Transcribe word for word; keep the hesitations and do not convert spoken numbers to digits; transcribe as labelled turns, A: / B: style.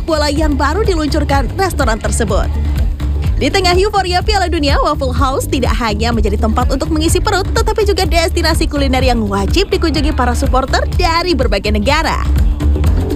A: sepak bola yang baru diluncurkan restoran tersebut. Di tengah euforia Piala Dunia, Waffle House tidak hanya menjadi tempat untuk mengisi perut, tetapi juga destinasi kuliner yang wajib dikunjungi para supporter dari berbagai negara.